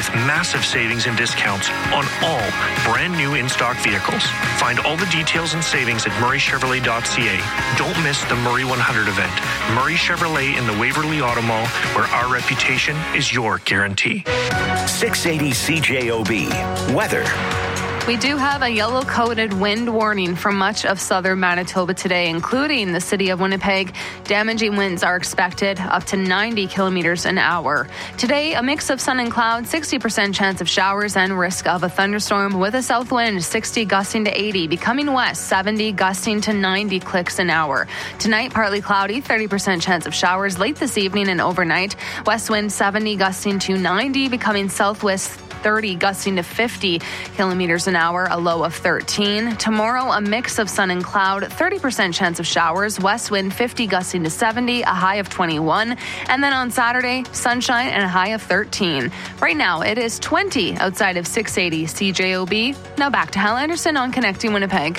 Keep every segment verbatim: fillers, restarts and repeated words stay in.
with massive savings and discounts on all brand new in-stock vehicles. Find all the details and savings at murray chevrolet dot c a. Don't miss the Murray one hundred event. Murray Chevrolet in the Waverly Auto Mall, where our reputation is your guarantee. six eighty C J O B. Weather. We do have a yellow-coated wind warning for much of southern Manitoba today, including the city of Winnipeg. Damaging winds are expected up to ninety kilometers an hour. Today, a mix of sun and clouds, sixty percent chance of showers and risk of a thunderstorm with a south wind, sixty gusting to eighty, becoming west, seventy gusting to ninety clicks an hour. Tonight, partly cloudy, thirty percent chance of showers late this evening and overnight. West wind, seventy gusting to ninety, becoming southwest, thirty gusting to fifty kilometers an hour, a low of thirteen. Tomorrow, a mix of sun and cloud, thirty percent chance of showers, west wind fifty gusting to seventy, a high of twenty-one. And then on Saturday, sunshine and a high of thirteen. Right now, it is twenty outside of six eighty C J O B. Now back to Hal Anderson on Connecting Winnipeg.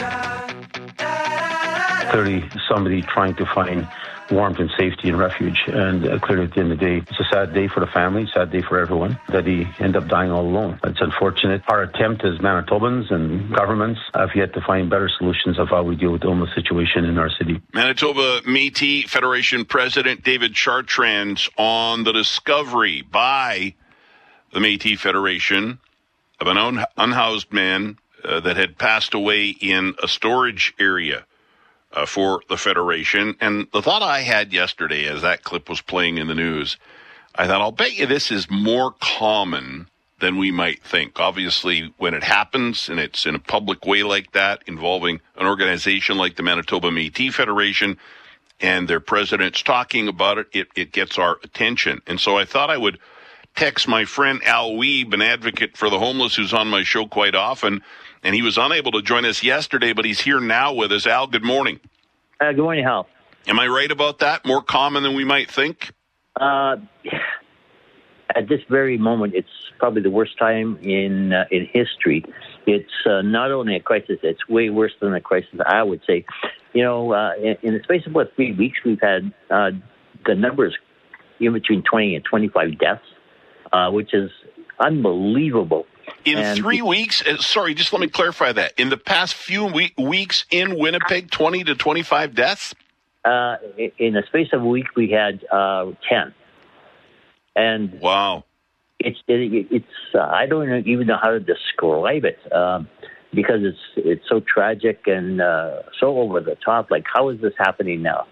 Clearly, somebody trying to find warmth and safety and refuge. And uh, clearly, at the end of the day, it's a sad day for the family, sad day for everyone, that he ended up dying all alone. It's unfortunate. Our attempt as Manitobans and governments have yet to find better solutions of how we deal with the homeless situation in our city. Manitoba Métis Federation President David Chartrand on the discovery by the Métis Federation of an un- unhoused man uh, that had passed away in a storage area Uh, for the Federation. And the thought I had yesterday as that clip was playing in the news, I thought, I'll bet you this is more common than we might think. Obviously, when it happens and it's in a public way like that, involving an organization like the Manitoba Métis Federation and their president's talking about it, it, it gets our attention. And so I thought I would text my friend Al Weeb, an advocate for the homeless who's on my show quite often, and he was unable to join us yesterday, but he's here now with us. Al, good morning. Uh, good morning, Hal. Am I right about that? More common than we might think? Uh, at this very moment, it's probably the worst time in uh, in history. It's uh, not only a crisis, it's way worse than a crisis, I would say. You know, uh, in, in the space of about three weeks, we've had uh, the numbers in between twenty and twenty-five deaths, uh, which is unbelievable. In and three weeks, uh, sorry, just let me clarify that. In the past few we- weeks in Winnipeg, twenty to twenty-five deaths? Uh, in the space of a week, we had uh, ten. And wow. It's, it, it's uh, I don't even know how to describe it um, because it's it's so tragic and uh, so over the top. Like, how is this happening now?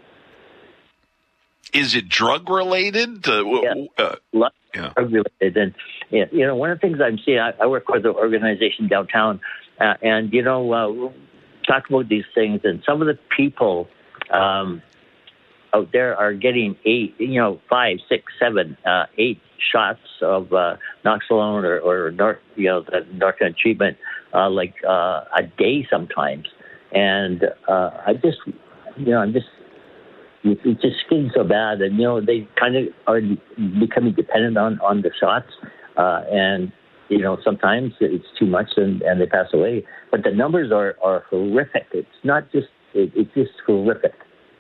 Is it drug-related? Uh, yeah. Uh, yeah. Drug-related. And, you know, one of the things I'm seeing, I, I work with an organization downtown, uh, and, you know, uh, we'll talk about these things, and some of the people um, out there are getting eight, you know, five, six, seven, uh, eight shots of uh, Naloxone or, or Nor- you know, the Narcan treatment, uh, like uh, a day sometimes. And uh, I just, you know, I'm just, it's just getting so bad, and you know they kind of are becoming dependent on, on the shots, uh, and you know sometimes it's too much and, and they pass away. But the numbers are, are horrific. It's not just it, it's just horrific.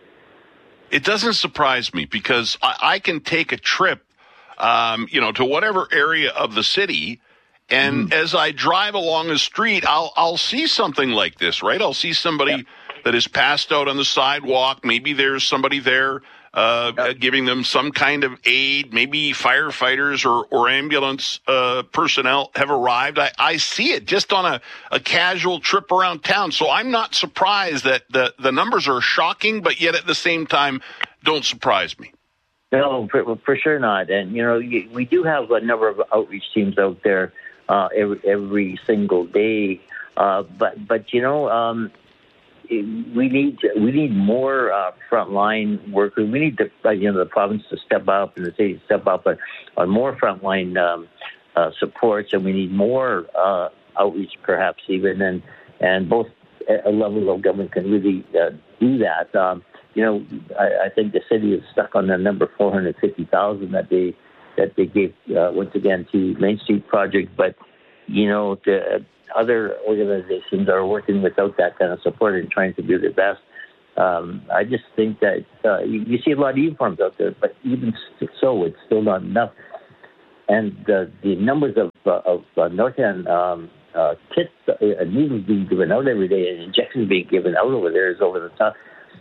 It doesn't surprise me because I, I can take a trip, um, you know, to whatever area of the city, and mm. as I drive along the street, I'll I'll see something like this, right? I'll see somebody. Yeah. that is passed out on the sidewalk. Maybe there's somebody there uh, yep. giving them some kind of aid. Maybe firefighters or, or ambulance uh, personnel have arrived. I, I see it just on a, a casual trip around town. So I'm not surprised that the, the numbers are shocking, but yet at the same time, don't surprise me. No, for, for sure not. And, you know, we do have a number of outreach teams out there uh, every, every single day. Uh, but, but, you know, um, We need we need more uh, frontline workers. We need the uh, you know the province to step up and the city to step up on, on more frontline um, uh, supports, and we need more uh, outreach, perhaps even, and and both levels of government can really uh, do that. Um, you know, I, I think the city is stuck on the number four hundred fifty thousand that they that they gave uh, once again to Main Street project, but you know the other organizations are working without that kind of support and trying to do their best. Um, I just think that uh, you, you see a lot of uniforms out there, but even so, it's still not enough. and the, the numbers of uh, of uh, Northern um, uh, kits, uh, needles being given out every day, and injections being given out over there is over the top.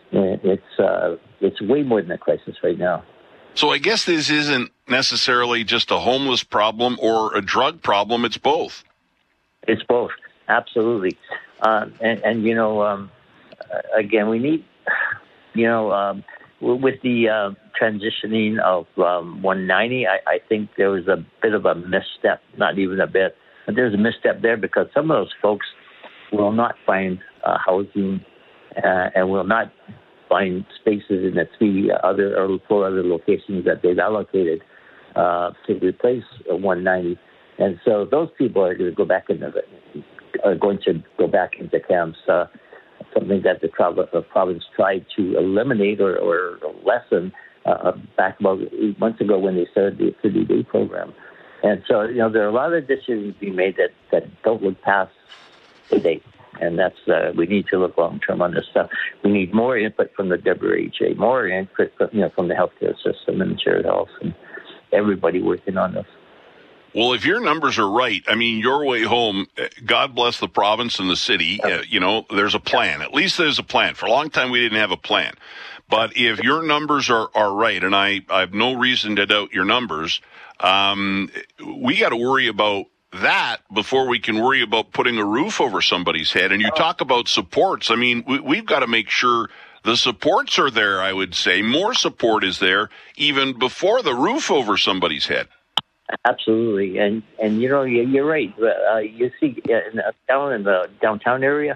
It's uh, it's way more than a crisis right now. So I guess this isn't necessarily just a homeless problem or a drug problem. It's both. It's both, absolutely. Uh, and, and you know, um, again, we need, you know, um, with the uh, transitioning of um, one ninety, I, I think there was a bit of a misstep, not even a bit, but there's a misstep there because some of those folks will not find uh, housing uh, and will not find spaces in the three other or four other locations that they've allocated uh, to replace one ninety. And so those people are going to go back into the, are going to go back into camps. Uh, something that the province tried to eliminate or, or lessen uh, back about eight months ago when they started the thirty-day program. And so, you know, there are a lot of decisions being made that, that don't look past the date. And that's, uh, we need to look long-term on this stuff. We need more input from the W H A, more input from, you know, from the healthcare system and shared health and everybody working on this. Well, if your numbers are right, I mean, your way home, God bless the province and the city, uh, you know, there's a plan. At least there's a plan. For a long time, we didn't have a plan. But if your numbers are, are right, and I, I have no reason to doubt your numbers, um, we got to worry about that before we can worry about putting a roof over somebody's head. And you talk about supports. I mean, we, we've got to make sure the supports are there, I would say. More support is there even before the roof over somebody's head. Absolutely, and and you know you're right. Uh, you see in, down in the downtown area,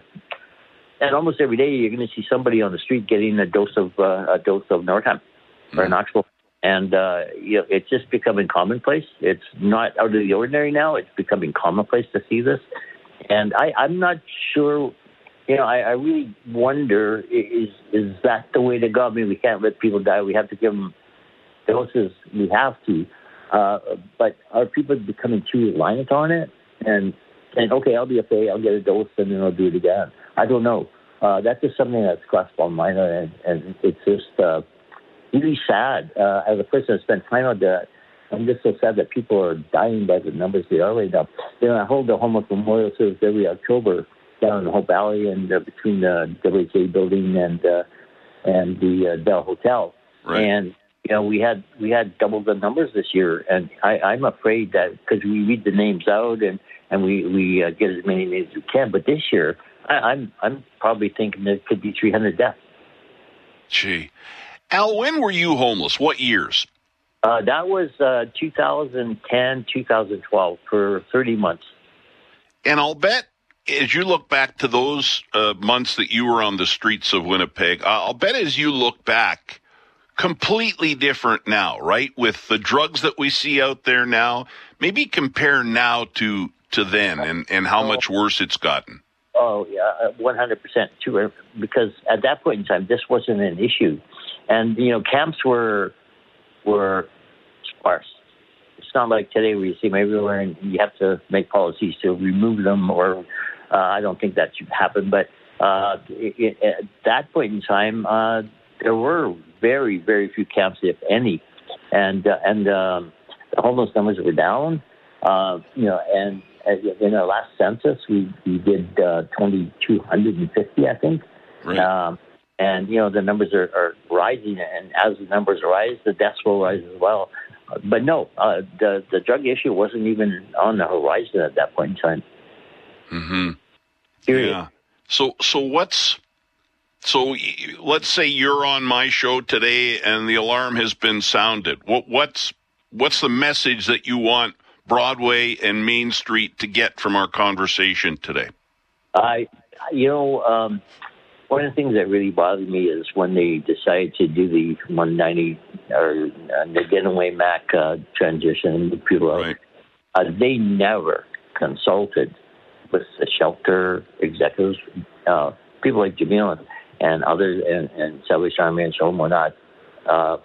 and almost every day you're going to see somebody on the street getting a dose of uh, a dose of Northam mm-hmm. or Knoxville, and uh, you know, it's just becoming commonplace. It's not out of the ordinary now. It's becoming commonplace to see this, and I, I'm not sure. You know, I, I really wonder is is that the way to go? I mean, we can't let people die. We have to give them doses. We have to. Uh, but are people becoming too reliant on it? And saying, okay, I'll be okay, I'll get a dose, and then I'll do it again. I don't know. Uh, that's just something that's crossed my mind, and, and it's just uh, really sad. Uh, as a person that spent time on that, I'm just so sad that people are dying by the numbers they are right now. You know, I hold the homeless memorial service every October down in the Hope Valley and uh, between the W H A building and uh, and the uh, Bell Hotel. Right. And you know, we had we had double the numbers this year, and I, I'm afraid that because we read the names out and and we we uh, get as many names as we can, but this year I, I'm I'm probably thinking there could be three hundred deaths. Gee, Al, when were you homeless? What years? Uh, that was uh, two thousand ten, two thousand twelve for thirty months. And I'll bet, as you look back to those uh, months that you were on the streets of Winnipeg, I'll bet as you look back. Completely different now, right? With the drugs that we see out there now, maybe compare now to to then and, and how much worse it's gotten. Oh, yeah, one hundred percent too, because at that point in time, this wasn't an issue. And, you know, camps were were sparse. It's not like today where you see them everywhere and you have to make policies to remove them, or uh, I don't think that should happen. But uh, it, it, at that point in time, uh, there were very, very few camps, if any, and uh, and um, the homeless numbers were down. Uh, you know, and in our last census, we we did uh, twenty-two fifty, I think. Right. Um, and you know, the numbers are, are rising, and as the numbers rise, the deaths will rise as well. Uh, but no, uh, the the drug issue wasn't even on the horizon at that point in time. Mm-hmm. Period. Yeah. So so what's So let's say you're on my show today and the alarm has been sounded. What, what's what's the message that you want Broadway and Main Street to get from our conversation today? I, you know, um, one of the things that really bothered me is when they decided to do the one ninety or uh, the Getaway Mac uh, transition. People, right. uh, they never consulted with the shelter executives, uh, people like Jamil and others, and, and Salvation Army and so on were not, uh,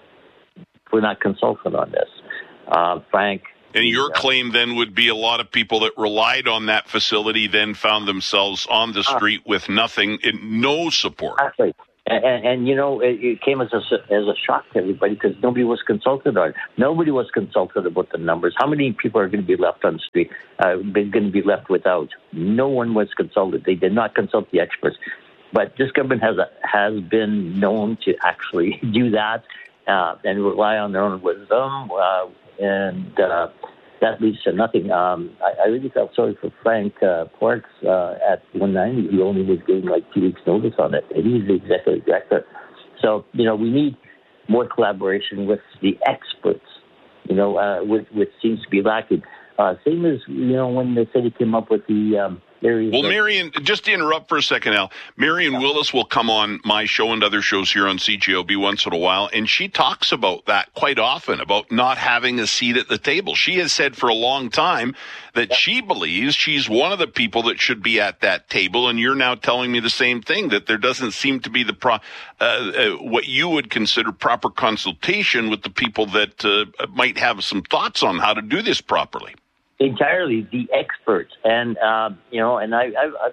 were not consulted on this. Uh, Frank. And your uh, claim then would be a lot of people that relied on that facility then found themselves on the street uh, with nothing, no support. Exactly. And, and, and you know, it, it came as a, as a shock to everybody because nobody was consulted on it. Nobody was consulted about the numbers. How many people are going to be left on the street, uh, going to be left without? No one was consulted. They did not consult the experts. But this government has a, has been known to actually do that uh, and rely on their own wisdom, uh, and uh, that leads to nothing. Um, I, I really felt sorry for Frank uh, Parks uh, at one ninety. He only was given like two weeks' notice on it, and he's the executive director. So, you know, we need more collaboration with the experts, you know, uh, which, which seems to be lacking. Uh, same as, you know, when the city came up with the um, areas. Well, Marion, just to interrupt for a second, Al, Marion yeah. Willis will come on my show and other shows here on C J O B once in a while, and she talks about that quite often, about not having a seat at the table. She has said for a long time that yeah. she believes she's one of the people that should be at that table, and you're now telling me the same thing, that there doesn't seem to be the pro, uh, uh, what you would consider proper consultation with the people that uh, might have some thoughts on how to do this properly. Entirely the experts, and uh, you know, and I, I,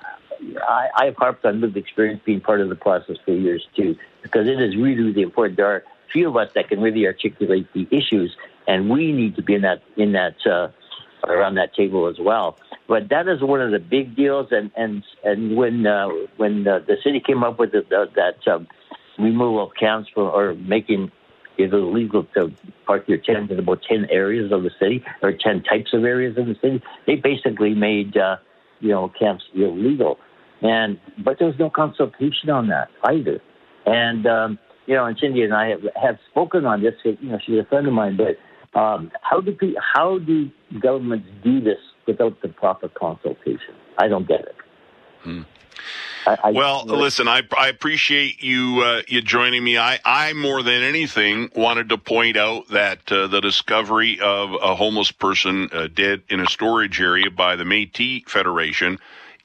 I, I've harped on lived experience being part of the process for years too, because it is really, really important. There are few of us that can really articulate the issues, and we need to be in that in that uh, around that table as well. But that is one of the big deals, and and and when uh, when uh, the city came up with the, the, that um, removal of camps for or making it illegal to park your tent in about ten areas of the city, or ten types of areas of the city. They basically made, uh, you know, camps illegal. And, but there was no consultation on that either. And, um, you know, and Cindy and I have, have spoken on this. You know, she's a friend of mine, but um, how do pe- how do governments do this without the proper consultation? I don't get it. Hmm. I, I, well, listen, I, I appreciate you uh, you joining me. I, I, more than anything, wanted to point out that uh, the discovery of a homeless person uh, dead in a storage area by the Métis Federation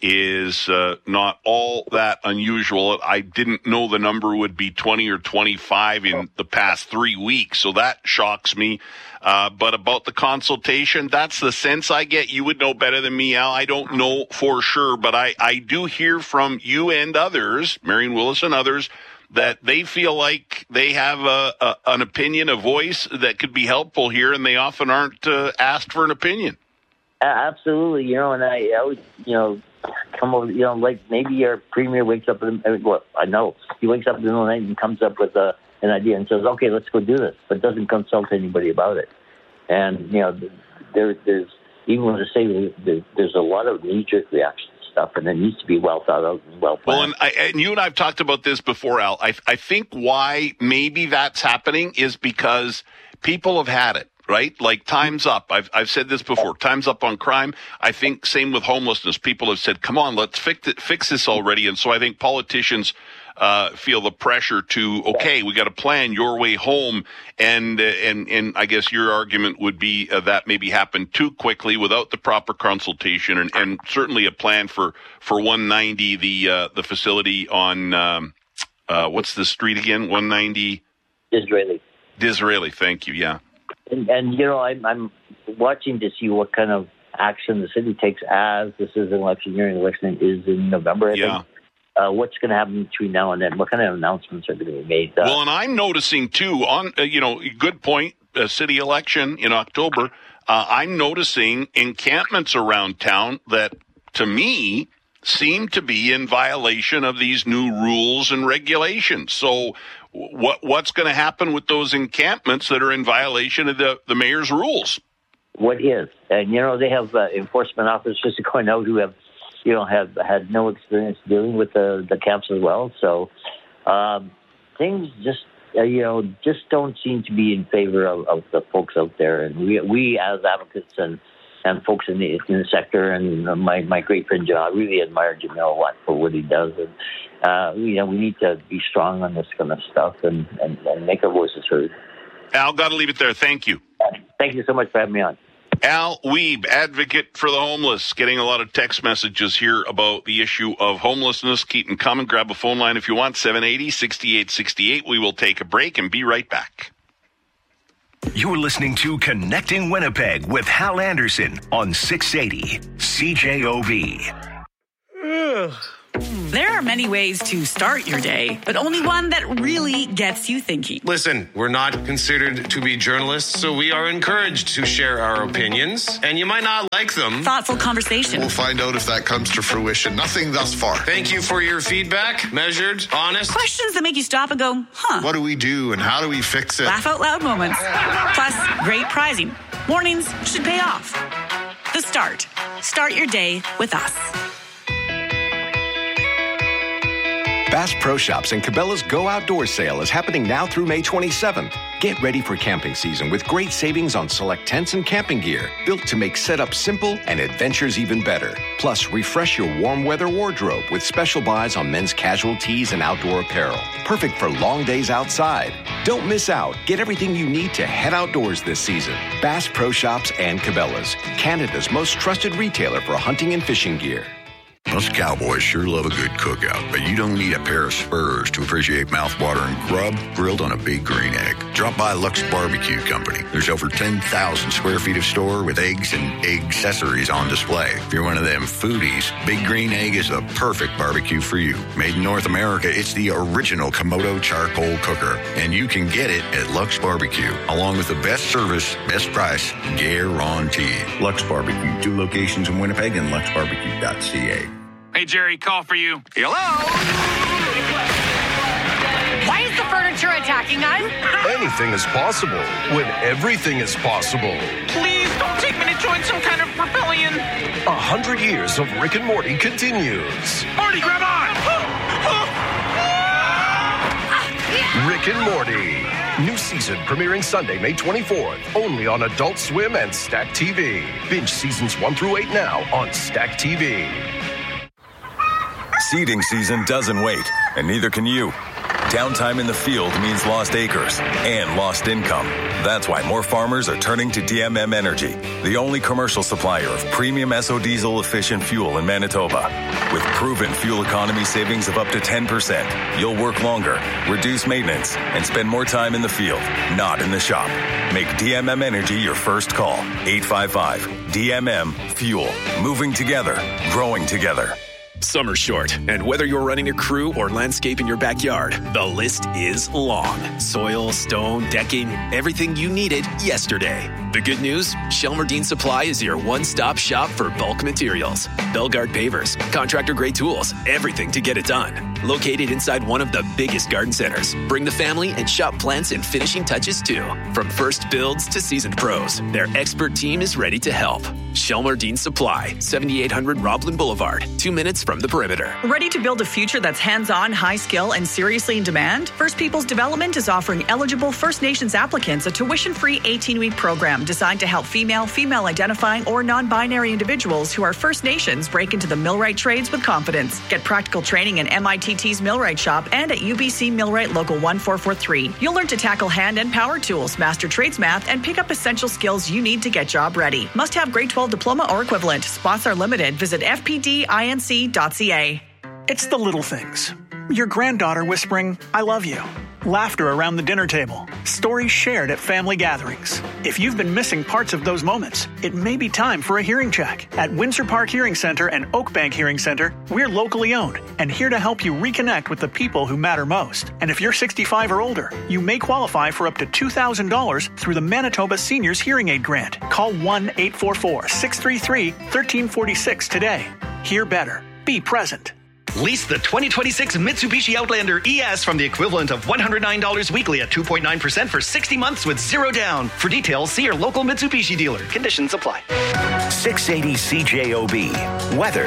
is uh, not all that unusual. I didn't know the number would be twenty or twenty-five in the past three weeks, so that shocks me. Uh, but about the consultation, that's the sense I get. You would know better than me, Al. I don't know for sure, but I, I do hear from you and others, Marion Willis and others, that they feel like they have a, a, an opinion, a voice that could be helpful here, and they often aren't uh, asked for an opinion. Absolutely, you know, and I, I would, you know, come over, you know, like maybe your premier wakes up, in, well, I know, he wakes up in the middle of the night and comes up with a, an idea and says, okay, let's go do this, but doesn't consult anybody about it. And, you know, there, there's, even when I say there, there's a lot of knee-jerk reaction stuff, and it needs to be well thought out and well planned. Well, and, I, and you and I have talked about this before, Al. I, I think why maybe that's happening is because people have had it. Right? Like, time's up. I've I've said this before. Time's up on crime. I think same with homelessness. People have said, come on, let's fix it, fix this already. And so I think politicians uh, feel the pressure to, okay, we got to plan your way home. And, uh, and, and I guess your argument would be uh, that maybe happened too quickly without the proper consultation, and, and certainly a plan for, for one ninety, the, uh, the facility on, um, uh, what's the street again? one ninety? Disraeli. Disraeli. Thank you. Yeah. And, and, you know, I'm, I'm watching to see what kind of action the city takes as this is an election year, and election is in November, I yeah. think. Uh, what's going to happen between now and then? What kind of announcements are going to be made? Uh, well, and I'm noticing, too, on, uh, you know, good point, uh, city election in October, uh, I'm noticing encampments around town that, to me, seem to be in violation of these new rules and regulations. So what what's going to happen with those encampments that are in violation of the, the mayor's rules? What is? And, you know, they have uh, enforcement officers going out who have, you know, have had no experience dealing with the, the camps as well. So um, things just, uh, you know, just don't seem to be in favor of, of the folks out there. And we, we as advocates and and folks in the in the sector, and my, my great friend John, I really admire Jamil Watt for what he does. And, uh, you know, we need to be strong on this kind of stuff and, and, and make our voices heard. Al, got to leave it there. Thank you. Thank you so much for having me on. Al Wiebe, advocate for the homeless, getting a lot of text messages here about the issue of homelessness. Keep them coming. Grab a phone line if you want, seven eight zero, six eight six eight. We will take a break and be right back. You're listening to Connecting Winnipeg with Hal Anderson on six eighty C J O B. There are many ways to start your day, but only one that really gets you thinking. Listen, we're not considered to be journalists, so we are encouraged to share our opinions, and you might not like them. Thoughtful conversation. We'll find out if that comes to fruition. Nothing thus far. Thank you for your feedback. Measured, honest. Questions that make you stop and go, huh. What do we do and how do we fix it? Laugh out loud moments. Plus, great prizing. Mornings should pay off. The Start. Start your day with us. Bass Pro Shops and Cabela's Go Outdoor sale is happening now through May twenty-seventh. Get ready for camping season with great savings on select tents and camping gear, built to make setup simple and adventures even better. Plus, refresh your warm weather wardrobe with special buys on men's casual tees and outdoor apparel. Perfect for long days outside. Don't miss out. Get everything you need to head outdoors this season. Bass Pro Shops and Cabela's, Canada's most trusted retailer for hunting and fishing gear. Us cowboys sure love a good cookout, but you don't need a pair of spurs to appreciate mouthwatering grub grilled on a Big Green Egg. Drop by Lux Barbecue Company. There's over ten thousand square feet of store with eggs and egg accessories on display. If you're one of them foodies, Big Green Egg is the perfect barbecue for you. Made in North America, it's the original Komodo charcoal cooker, and you can get it at Lux Barbecue, along with the best service, best price, guaranteed. Lux Barbecue, two locations in Winnipeg and lux barbecue dot c a. Hey, Jerry, call for you. Hello? Why is the furniture attacking us? Anything is possible when everything is possible. Please don't take me to join some kind of rebellion. A hundred years of Rick and Morty continues. Marty, grab on! Rick and Morty. New season premiering Sunday, May twenty-fourth. Only on Adult Swim and Stack T V. Binge seasons one through eight now on Stack T V. Seeding season doesn't wait, and neither can you. Downtime in the field means lost acres and lost income. That's why more farmers are turning to D M M Energy, the only commercial supplier of premium S O diesel efficient fuel in Manitoba. With proven fuel economy savings of up to ten percent, you'll work longer, reduce maintenance, and spend more time in the field, not in the shop. Make D M M Energy your first call. eight five five D M M Fuel. Moving together, growing together. Summer's short, and whether you're running a crew or landscaping your backyard, the list is long. Soil, stone, decking, everything you needed yesterday. The good news? Shelmerdine Supply is your one-stop shop for bulk materials. Belgard pavers, contractor-grade tools, everything to get it done. Located inside one of the biggest garden centers. Bring the family and shop plants and finishing touches too. From first builds to seasoned pros, their expert team is ready to help. Shelmerdine Supply, seventy-eight hundred Roblin Boulevard, two minutes from the perimeter. Ready to build a future that's hands-on, high-skill, and seriously in demand? First Peoples Development is offering eligible First Nations applicants a tuition-free eighteen-week program designed to help female, female-identifying, or non-binary individuals who are First Nations break into the millwright trades with confidence. Get practical training in M I T T's Millwright Shop and at U B C Millwright Local one four four three. You'll learn to tackle hand and power tools, master trades math, and pick up essential skills you need to get job ready. Must have grade twelve diploma or equivalent. Spots are limited. Visit f p d inc dot c a. It's the little things. Your granddaughter whispering, "I love you." Laughter around the dinner table. Stories shared at family gatherings. If you've been missing parts of those moments, it may be time for a hearing check. At Windsor Park Hearing Center and Oakbank Hearing Center, we're locally owned and here to help you reconnect with the people who matter most. And if you're sixty-five or older, you may qualify for up to two thousand dollars through the Manitoba Seniors Hearing Aid Grant. Call one eight four four, six three three, one three four six today. Hear better. Be present. Lease the twenty twenty-six Mitsubishi Outlander E S from the equivalent of one hundred nine dollars weekly at two point nine percent for sixty months with zero down. For details, see your local Mitsubishi dealer. Conditions apply. six eighty C J O B. Weather.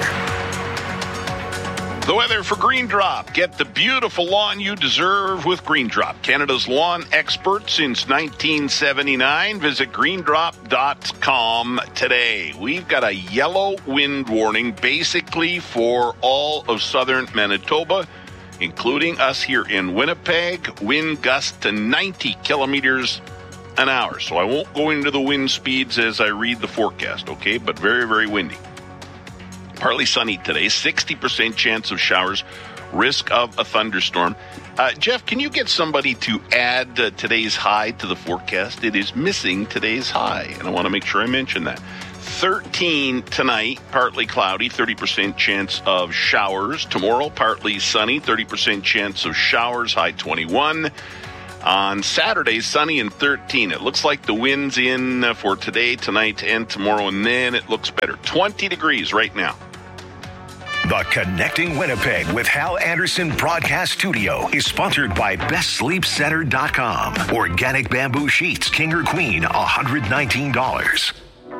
The weather for Green Drop. Get the beautiful lawn you deserve with Green Drop. Canada's lawn expert since nineteen seventy-nine. Visit green drop dot com today. We've got a yellow wind warning basically for all of southern Manitoba, including us here in Winnipeg. Wind gusts to ninety kilometers an hour. So I won't go into the wind speeds as I read the forecast, okay? But very, very windy. Partly sunny today, sixty percent chance of showers, risk of a thunderstorm. Uh, Jeff, can you get somebody to add uh, today's high to the forecast? It is missing today's high, and I want to make sure I mention that. thirteen tonight, partly cloudy, thirty percent chance of showers. Tomorrow, partly sunny, thirty percent chance of showers, high twenty-one. On Saturday, sunny and thirteen. It looks like the wind's in uh, for today, tonight, and tomorrow, and then it looks better. twenty degrees right now. The Connecting Winnipeg with Hal Anderson Broadcast Studio is sponsored by best sleep center dot com. Organic bamboo sheets, king or queen, one hundred nineteen dollars.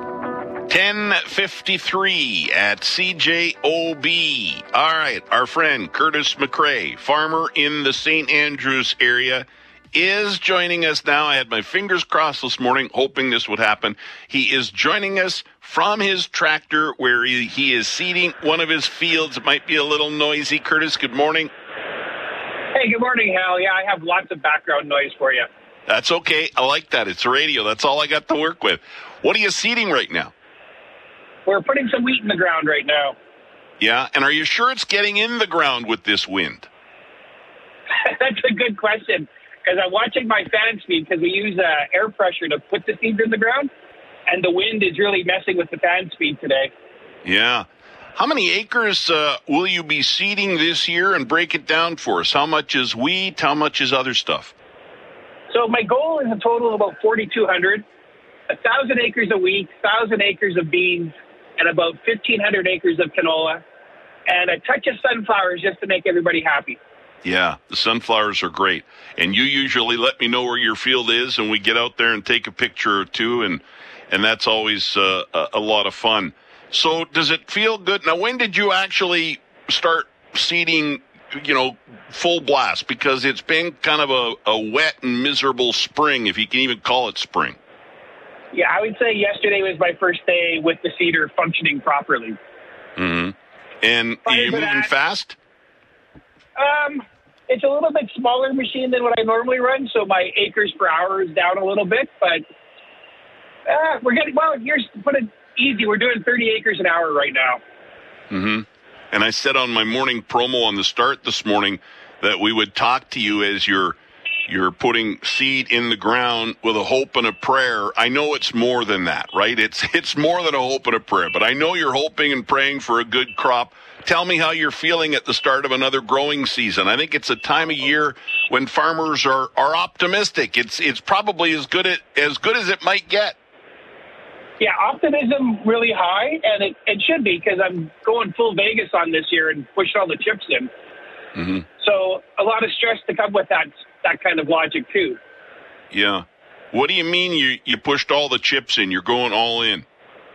ten fifty-three at C J O B. All right, our friend Curtis McRae, farmer in the Saint Andrews area, is joining us now. I had my fingers crossed this morning, hoping this would happen. He is joining us from his tractor where he, he is seeding one of his fields. It might be a little noisy. Curtis, good morning. Hey, good morning, Hal. Yeah, I have lots of background noise for you. That's okay. I like that. It's radio. That's all I got to work with. What are you seeding right now? We're putting some wheat in the ground right now. Yeah, and are you sure it's getting in the ground with this wind? That's a good question, because I'm watching my fan speed, because we use uh, air pressure to put the seeds in the ground, and the wind is really messing with the fan speed today. Yeah. How many acres uh, will you be seeding this year, and break it down for us? How much is wheat? How much is other stuff? So my goal is a total of about forty-two hundred, one thousand acres of wheat, one thousand acres of beans, and about fifteen hundred acres of canola, and a touch of sunflowers just to make everybody happy. Yeah, the sunflowers are great. And you usually let me know where your field is, and we get out there and take a picture or two, and and that's always uh, a, a lot of fun. So does it feel good? Now, when did you actually start seeding, you know, full blast? Because it's been kind of a, a wet and miserable spring, if you can even call it spring. Yeah, I would say yesterday was my first day with the seeder functioning properly. Mm-hmm. And are you moving that, fast? Um, it's a little bit smaller machine than what I normally run, so my acres per hour is down a little bit, but uh, we're getting, well, here's, put it easy, we're doing thirty acres an hour right now. Mm-hmm. And I said on my morning promo on the start this morning that we would talk to you as you're You're putting seed in the ground with a hope and a prayer. I know it's more than that, right? It's it's more than a hope and a prayer, but I know you're hoping and praying for a good crop. Tell me how you're feeling at the start of another growing season. I think it's a time of year when farmers are, are optimistic. It's it's probably as good at, as good as it might get. Yeah, optimism really high, and it, it should be, because I'm going full Vegas on this year and pushing all the chips in. Mm-hmm. So a lot of stress to come with that that kind of logic too. Yeah. What do you mean you, you pushed all the chips in? You're going all in?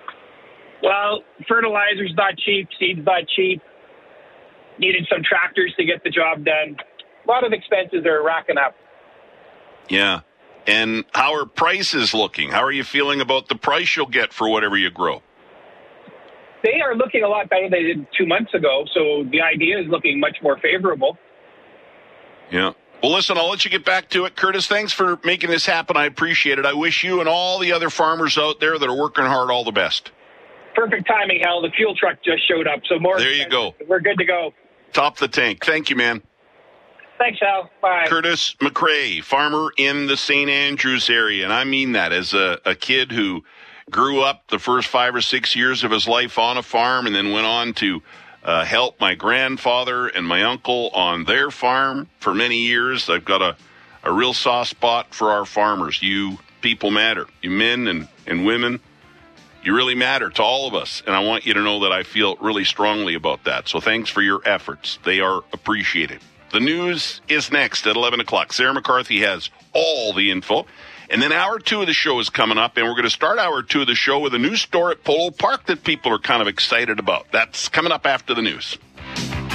Well, fertilizer's not cheap, seed's not cheap. Needed some tractors to get the job done. A lot of expenses are racking up. Yeah. And how are prices looking? How are you feeling about the price you'll get for whatever you grow? They are looking a lot better than they did two months ago, so the idea is looking much more favorable. Yeah. Well, listen, I'll let you get back to it. Curtis, thanks for making this happen. I appreciate it. I wish you and all the other farmers out there that are working hard all the best. Perfect timing, Hal. The fuel truck just showed up, so more. There you go. We're good to go. Top the tank. Thank you, man. Thanks, Hal. Bye. Curtis McRae, farmer in the Saint Andrews area, and I mean that as a, a kid who grew up the first five or six years of his life on a farm and then went on to Uh, helped my grandfather and my uncle on their farm for many years. I've got a, a real soft spot for our farmers. You people matter. You men and, and women, you really matter to all of us. And I want you to know that I feel really strongly about that. So thanks for your efforts. They are appreciated. The news is next at eleven o'clock. Sarah McCarthy has all the info. And then hour two of the show is coming up, and we're going to start hour two of the show with a new store at Polo Park that people are kind of excited about. That's coming up after the news.